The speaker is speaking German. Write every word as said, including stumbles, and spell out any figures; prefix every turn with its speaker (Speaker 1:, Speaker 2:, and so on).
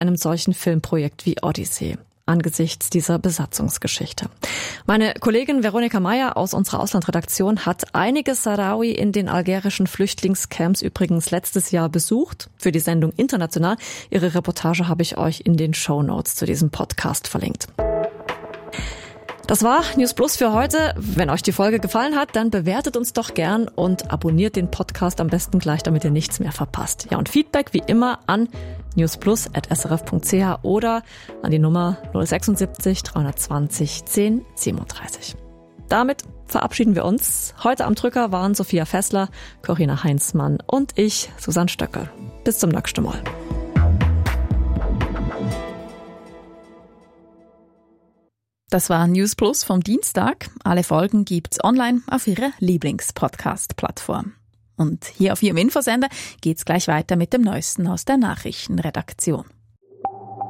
Speaker 1: einem solchen Filmprojekt wie Odyssee angesichts dieser Besatzungsgeschichte. Meine Kollegin Veronika Meyer aus unserer Auslandredaktion hat einige Sahrawi in den algerischen Flüchtlingscamps übrigens letztes Jahr besucht für die Sendung International. Ihre Reportage habe ich euch in den Shownotes zu diesem Podcast verlinkt. Das war News Plus für heute. Wenn euch die Folge gefallen hat, dann bewertet uns doch gern und abonniert den Podcast am besten gleich, damit ihr nichts mehr verpasst. Ja, und Feedback wie immer an newsplus at s r f punkt c h oder an die Nummer null sechsundsiebzig dreihundertzwanzig zehn siebenunddreißig. Damit verabschieden wir uns. Heute am Drücker waren Sophia Fessler, Corinna Heinzmann und ich, Susanne Stöckel. Bis zum nächsten Mal.
Speaker 2: Das war News Plus vom Dienstag. Alle Folgen gibt's online auf Ihrer Lieblings-Podcast-Plattform. Und hier auf Ihrem Infosender geht's gleich weiter mit dem Neuesten aus der Nachrichtenredaktion.